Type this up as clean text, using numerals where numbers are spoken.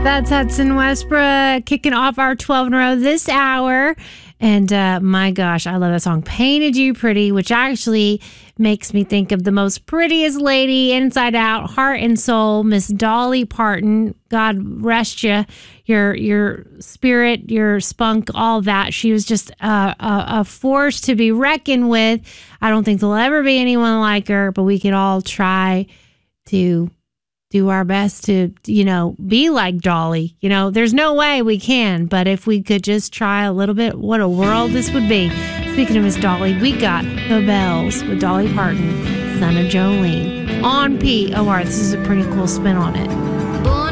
That's Hudson Westbrook kicking off our 12 in a row this hour. And my gosh, I love that song, Painted You Pretty, which actually makes me think of the most prettiest lady inside out, heart and soul, Miss Dolly Parton. God rest you, your spirit, your spunk, all that. She was just a force to be reckoned with. I don't think there'll ever be anyone like her, but we could all try to do our best to, be like Dolly. There's no way we can, but if we could just try a little bit, what a world this would be. Speaking of Miss Dolly, we got The Bells with Dolly Parton, Son of Jolene, on POR. This is a pretty cool spin on it. Born